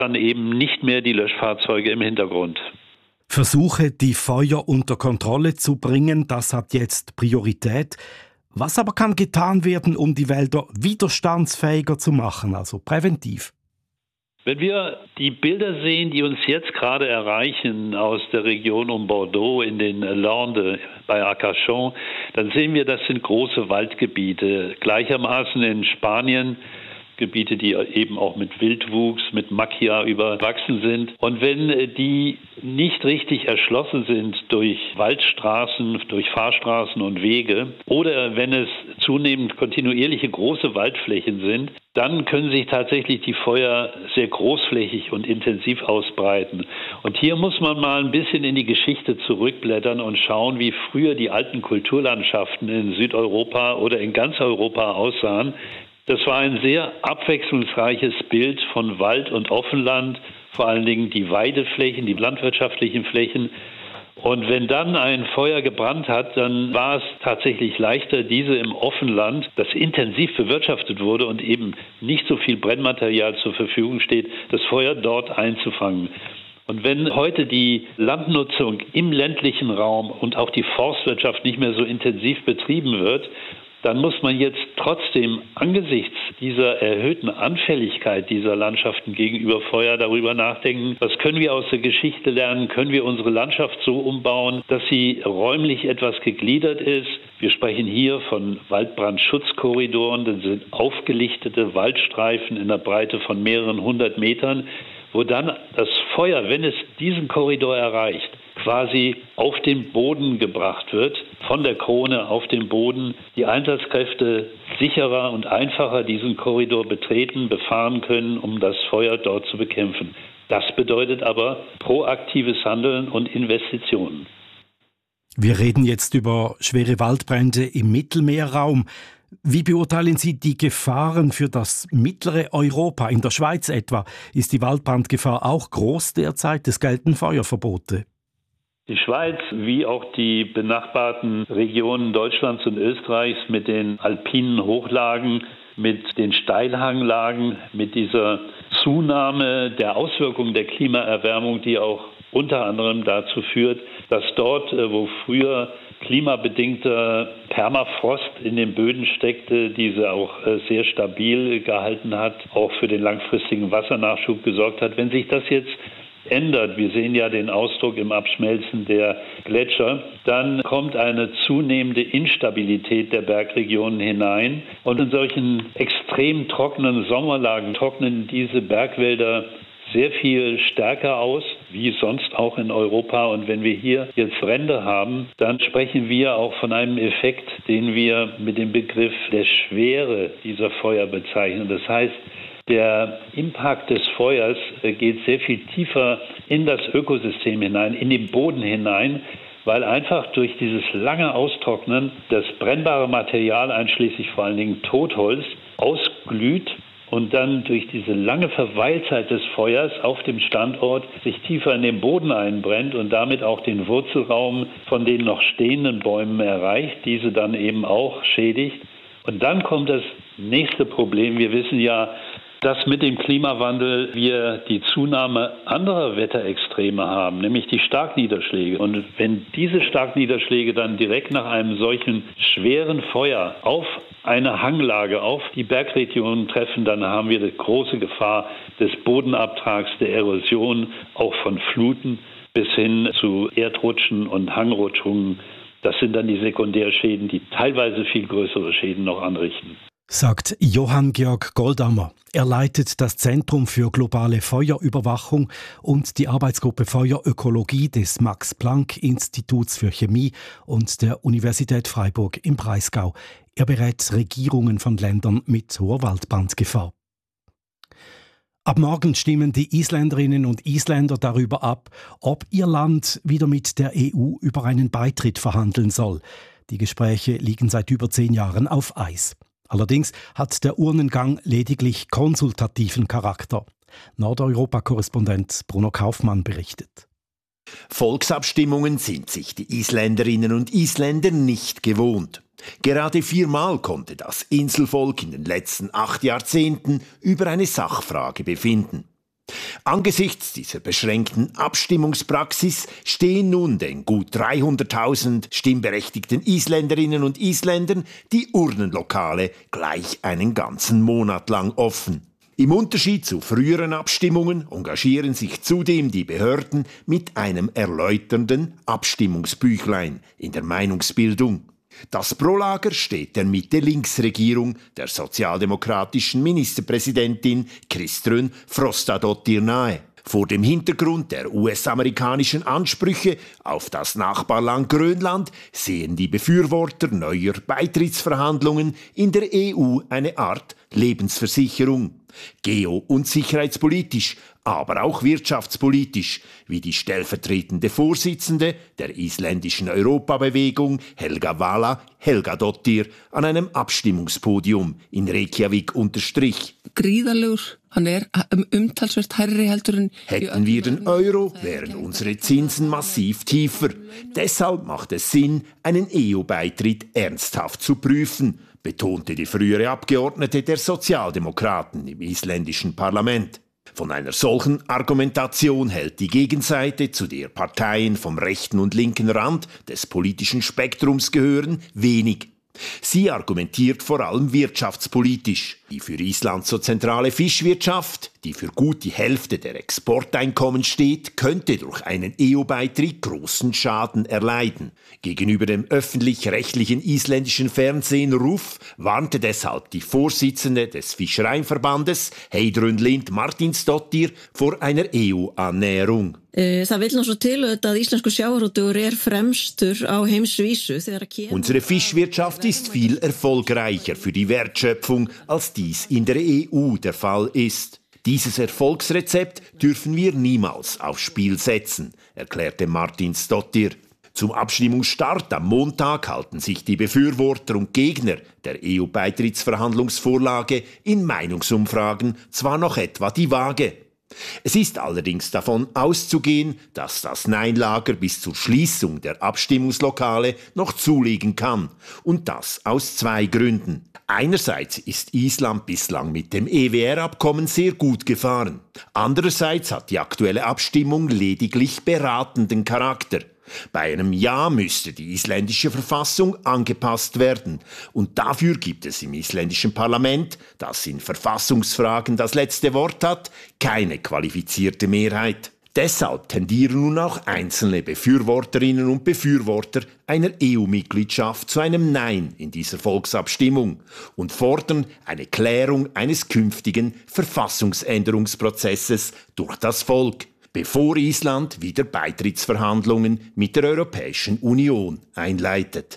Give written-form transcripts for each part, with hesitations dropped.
dann eben nicht mehr die Löschfahrzeuge im Hintergrund. Versuche, die Feuer unter Kontrolle zu bringen, das hat jetzt Priorität. Was aber kann getan werden, um die Wälder widerstandsfähiger zu machen, also präventiv? Wenn wir die Bilder sehen, die uns jetzt gerade erreichen aus der Region um Bordeaux in den Landes bei Arcachon, dann sehen wir, das sind große Waldgebiete. Gleichermaßen in Spanien Gebiete, die eben auch mit Wildwuchs, mit Macchia überwachsen sind. Und wenn die nicht richtig erschlossen sind durch Waldstraßen, durch Fahrstraßen und Wege oder wenn es zunehmend kontinuierliche große Waldflächen sind, dann können sich tatsächlich die Feuer sehr großflächig und intensiv ausbreiten. Und hier muss man mal ein bisschen in die Geschichte zurückblättern und schauen, wie früher die alten Kulturlandschaften in Südeuropa oder in ganz Europa aussahen. Das war ein sehr abwechslungsreiches Bild von Wald und Offenland, vor allen Dingen die Weideflächen, die landwirtschaftlichen Flächen. Und wenn dann ein Feuer gebrannt hat, dann war es tatsächlich leichter, diese im Offenland, das intensiv bewirtschaftet wurde und eben nicht so viel Brennmaterial zur Verfügung steht, das Feuer dort einzufangen. Und wenn heute die Landnutzung im ländlichen Raum und auch die Forstwirtschaft nicht mehr so intensiv betrieben wird, dann muss man jetzt trotzdem angesichts dieser erhöhten Anfälligkeit dieser Landschaften gegenüber Feuer darüber nachdenken, was können wir aus der Geschichte lernen, können wir unsere Landschaft so umbauen, dass sie räumlich etwas gegliedert ist. Wir sprechen hier von Waldbrandschutzkorridoren, das sind aufgelichtete Waldstreifen in der Breite von mehreren hundert Metern, wo dann das Feuer, wenn es diesen Korridor erreicht, quasi auf den Boden gebracht wird, von der Krone auf den Boden, die Einsatzkräfte sicherer und einfacher diesen Korridor betreten, befahren können, um das Feuer dort zu bekämpfen. Das bedeutet aber proaktives Handeln und Investitionen. Wir reden jetzt über schwere Waldbrände im Mittelmeerraum. Wie beurteilen Sie die Gefahren für das mittlere Europa? In der Schweiz etwa ist die Waldbrandgefahr auch groß derzeit. Es gelten Feuerverbote. Die Schweiz, wie auch die benachbarten Regionen Deutschlands und Österreichs mit den alpinen Hochlagen, mit den Steilhanglagen, mit dieser Zunahme der Auswirkungen der Klimaerwärmung, die auch unter anderem dazu führt, dass dort, wo früher klimabedingter Permafrost in den Böden steckte, diese auch sehr stabil gehalten hat, auch für den langfristigen Wassernachschub gesorgt hat. Wenn sich das jetzt ändert, wir sehen ja den Ausdruck im Abschmelzen der Gletscher, dann kommt eine zunehmende Instabilität der Bergregionen hinein. Und in solchen extrem trockenen Sommerlagen trocknen diese Bergwälder sehr viel stärker aus, wie sonst auch in Europa. Und wenn wir hier jetzt Brände haben, dann sprechen wir auch von einem Effekt, den wir mit dem Begriff der Schwere dieser Feuer bezeichnen. Das heißt, der Impact des Feuers geht sehr viel tiefer in das Ökosystem hinein, in den Boden hinein, weil einfach durch dieses lange Austrocknen das brennbare Material, einschließlich vor allen Dingen Totholz, ausglüht und dann durch diese lange Verweilzeit des Feuers auf dem Standort sich tiefer in den Boden einbrennt und damit auch den Wurzelraum von den noch stehenden Bäumen erreicht, diese dann eben auch schädigt. Und dann kommt das nächste Problem. Wir wissen ja, dass mit dem Klimawandel wir die Zunahme anderer Wetterextreme haben, nämlich die Starkniederschläge. Und wenn diese Starkniederschläge dann direkt nach einem solchen schweren Feuer auf eine Hanglage, auf die Bergregionen treffen, dann haben wir die große Gefahr des Bodenabtrags, der Erosion, auch von Fluten bis hin zu Erdrutschen und Hangrutschungen. Das sind dann die Sekundärschäden, die teilweise viel größere Schäden noch anrichten. Sagt Johann Georg Goldammer. Er leitet das Zentrum für globale Feuerüberwachung und die Arbeitsgruppe Feuerökologie des Max-Planck-Instituts für Chemie und der Universität Freiburg im Breisgau. Er berät Regierungen von Ländern mit hoher Waldbrandgefahr. Ab morgen stimmen die Isländerinnen und Isländer darüber ab, ob ihr Land wieder mit der EU über einen Beitritt verhandeln soll. Die Gespräche liegen seit über 10 Jahren auf Eis. Allerdings hat der Urnengang lediglich konsultativen Charakter. Nordeuropa-Korrespondent Bruno Kaufmann berichtet. Volksabstimmungen sind sich die Isländerinnen und Isländer nicht gewohnt. Gerade 4-mal konnte das Inselvolk in den letzten 8 Jahrzehnten über eine Sachfrage befinden. Angesichts dieser beschränkten Abstimmungspraxis stehen nun den gut 300.000 stimmberechtigten Isländerinnen und Isländern die Urnenlokale gleich einen ganzen Monat lang offen. Im Unterschied zu früheren Abstimmungen engagieren sich zudem die Behörden mit einem erläuternden Abstimmungsbüchlein in der Meinungsbildung. Das Pro-Lager steht der Mitte-Links-Regierung der sozialdemokratischen Ministerpräsidentin Kristrún Frostadóttir nahe. Vor dem Hintergrund der US-amerikanischen Ansprüche auf das Nachbarland Grönland sehen die Befürworter neuer Beitrittsverhandlungen in der EU eine Art Lebensversicherung. Geo- und sicherheitspolitisch, aber auch wirtschaftspolitisch, wie die stellvertretende Vorsitzende der isländischen Europabewegung Helga Vala Helgadóttir an einem Abstimmungspodium in Reykjavik unterstrich. Hätten wir den Euro, wären unsere Zinsen massiv tiefer. Deshalb macht es Sinn, einen EU-Beitritt ernsthaft zu prüfen, betonte die frühere Abgeordnete der Sozialdemokraten im isländischen Parlament. Von einer solchen Argumentation hält die Gegenseite, zu der Parteien vom rechten und linken Rand des politischen Spektrums gehören, wenig. Sie argumentiert vor allem wirtschaftspolitisch. Die für Island so zentrale Fischwirtschaft, die für gut die Hälfte der Exporteinkommen steht, könnte durch einen EU-Beitritt großen Schaden erleiden. Gegenüber dem öffentlich-rechtlichen isländischen Fernsehen RÚV warnte deshalb die Vorsitzende des Fischereiverbandes, Heidrun Lind Martinsdóttir, vor einer EU-Annäherung. Unsere Fischwirtschaft ist viel erfolgreicher für die Wertschöpfung, als dies in der EU der Fall ist. Dieses Erfolgsrezept dürfen wir niemals aufs Spiel setzen, erklärte Martinsdóttir. Zum Abstimmungsstart am Montag halten sich die Befürworter und Gegner der EU-Beitrittsverhandlungsvorlage in Meinungsumfragen zwar noch etwa die Waage. Es ist allerdings davon auszugehen, dass das Nein-Lager bis zur Schließung der Abstimmungslokale noch zulegen kann. Und das aus zwei Gründen. Einerseits ist Island bislang mit dem EWR-Abkommen sehr gut gefahren. Andererseits hat die aktuelle Abstimmung lediglich beratenden Charakter. Bei einem Ja müsste die isländische Verfassung angepasst werden. Und dafür gibt es im isländischen Parlament, das in Verfassungsfragen das letzte Wort hat, keine qualifizierte Mehrheit. Deshalb tendieren nun auch einzelne Befürworterinnen und Befürworter einer EU-Mitgliedschaft zu einem Nein in dieser Volksabstimmung und fordern eine Klärung eines künftigen Verfassungsänderungsprozesses durch das Volk, bevor Island wieder Beitrittsverhandlungen mit der Europäischen Union einleitet.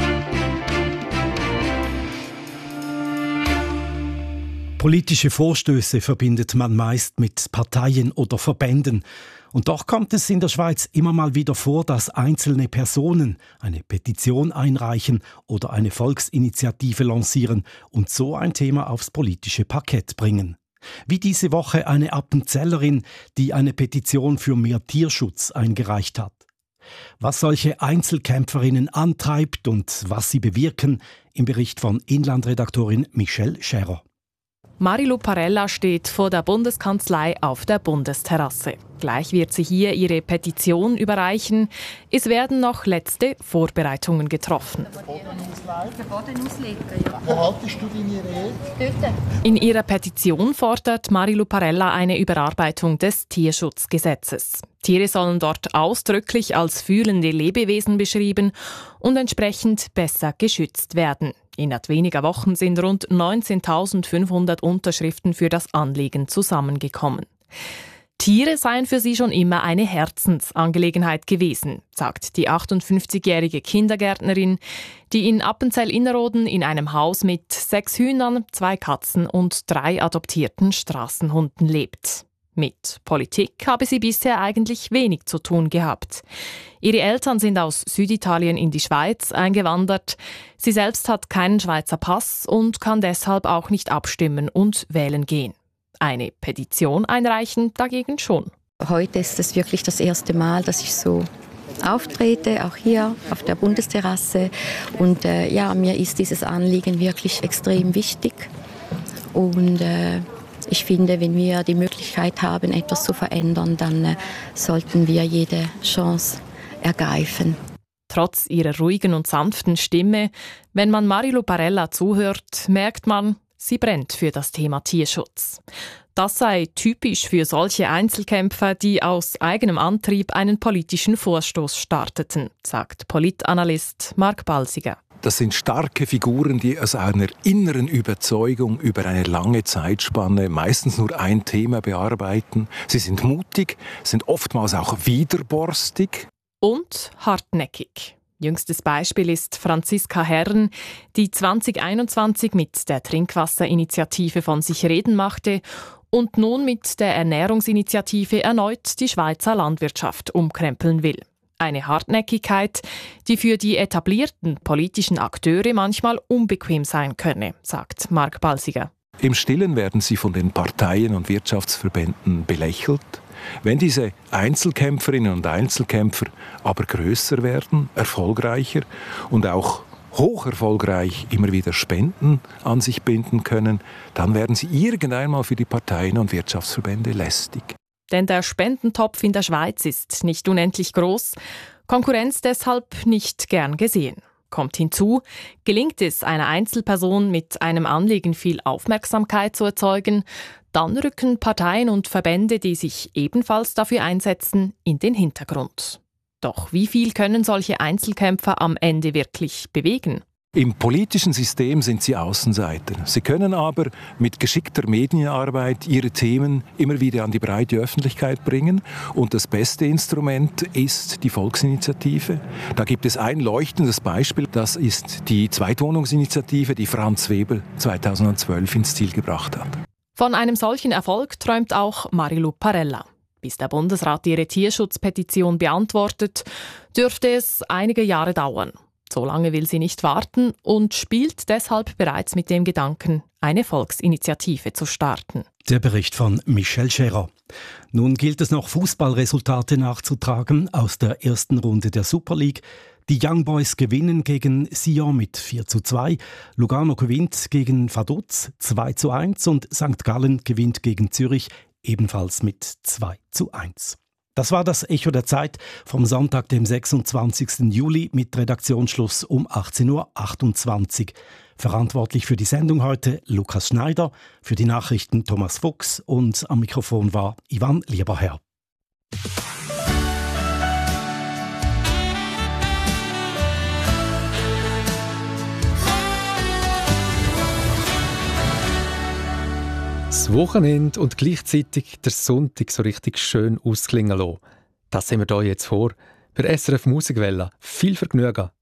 Politische Vorstöße verbindet man meist mit Parteien oder Verbänden. Und doch kommt es in der Schweiz immer mal wieder vor, dass einzelne Personen eine Petition einreichen oder eine Volksinitiative lancieren und so ein Thema aufs politische Parkett bringen. Wie diese Woche eine Appenzellerin, die eine Petition für mehr Tierschutz eingereicht hat. Was solche Einzelkämpferinnen antreibt und was sie bewirken, im Bericht von Inlandredaktorin Michelle Scherer. Marilu Parella steht vor der Bundeskanzlei auf der Bundesterrasse. Gleich wird sie hier ihre Petition überreichen. Es werden noch letzte Vorbereitungen getroffen. Wo haltest du deine Rede? In ihrer Petition fordert Marilu Parella eine Überarbeitung des Tierschutzgesetzes. Tiere sollen dort ausdrücklich als fühlende Lebewesen beschrieben und entsprechend besser geschützt werden. Innerhalb weniger Wochen sind rund 19.500 Unterschriften für das Anliegen zusammengekommen. Tiere seien für sie schon immer eine Herzensangelegenheit gewesen, sagt die 58-jährige Kindergärtnerin, die in Appenzell-Innerrhoden in einem Haus mit 6 Hühnern, 2 Katzen und 3 adoptierten Straßenhunden lebt. Mit Politik habe sie bisher eigentlich wenig zu tun gehabt. Ihre Eltern sind aus Süditalien in die Schweiz eingewandert. Sie selbst hat keinen Schweizer Pass und kann deshalb auch nicht abstimmen und wählen gehen. Eine Petition einreichen dagegen schon. Heute ist es wirklich das erste Mal, dass ich so auftrete, auch hier auf der Bundesterrasse. Und mir ist dieses Anliegen wirklich extrem wichtig. Und Ich finde, wenn wir die Möglichkeit haben, etwas zu verändern, dann sollten wir jede Chance ergreifen. Trotz ihrer ruhigen und sanften Stimme, wenn man Marilu Parella zuhört, merkt man, sie brennt für das Thema Tierschutz. Das sei typisch für solche Einzelkämpfer, die aus eigenem Antrieb einen politischen Vorstoß starteten, sagt Politanalyst Marc Balsiger. Das sind starke Figuren, die aus einer inneren Überzeugung über eine lange Zeitspanne meistens nur ein Thema bearbeiten. Sie sind mutig, sind oftmals auch widerborstig. Und hartnäckig. Jüngstes Beispiel ist Franziska Herren, die 2021 mit der Trinkwasserinitiative von sich reden machte und nun mit der Ernährungsinitiative erneut die Schweizer Landwirtschaft umkrempeln will. Eine Hartnäckigkeit, die für die etablierten politischen Akteure manchmal unbequem sein könne, sagt Marc Balsiger. Im Stillen werden sie von den Parteien und Wirtschaftsverbänden belächelt. Wenn diese Einzelkämpferinnen und Einzelkämpfer aber größer werden, erfolgreicher und auch hoch erfolgreich immer wieder Spenden an sich binden können, dann werden sie irgendeinmal für die Parteien und Wirtschaftsverbände lästig. Denn der Spendentopf in der Schweiz ist nicht unendlich groß, Konkurrenz deshalb nicht gern gesehen. Kommt hinzu, gelingt es einer Einzelperson mit einem Anliegen viel Aufmerksamkeit zu erzeugen, dann rücken Parteien und Verbände, die sich ebenfalls dafür einsetzen, in den Hintergrund. Doch wie viel können solche Einzelkämpfer am Ende wirklich bewegen? Im politischen System sind sie Außenseiter. Sie können aber mit geschickter Medienarbeit ihre Themen immer wieder an die breite Öffentlichkeit bringen. Und das beste Instrument ist die Volksinitiative. Da gibt es ein leuchtendes Beispiel. Das ist die Zweitwohnungsinitiative, die Franz Weber 2012 ins Ziel gebracht hat. Von einem solchen Erfolg träumt auch Marilu Parella. Bis der Bundesrat ihre Tierschutzpetition beantwortet, dürfte es einige Jahre dauern. So lange will sie nicht warten und spielt deshalb bereits mit dem Gedanken, eine Volksinitiative zu starten. Der Bericht von Michel Scherer. Nun gilt es noch, Fußballresultate nachzutragen aus der ersten Runde der Super League. Die Young Boys gewinnen gegen Sion mit 4:2, Lugano gewinnt gegen Vaduz 2:1 und St. Gallen gewinnt gegen Zürich ebenfalls mit 2:1. Das war das Echo der Zeit vom Sonntag, dem 26. Juli mit Redaktionsschluss um 18:28 Uhr. Verantwortlich für die Sendung heute Lukas Schneider, für die Nachrichten Thomas Fuchs und am Mikrofon war Ivan Lieberherr. Das Wochenende und gleichzeitig der Sonntag so richtig schön ausklingen lassen. Das sehen wir hier jetzt vor. Bei SRF Musikwelle. Viel Vergnügen!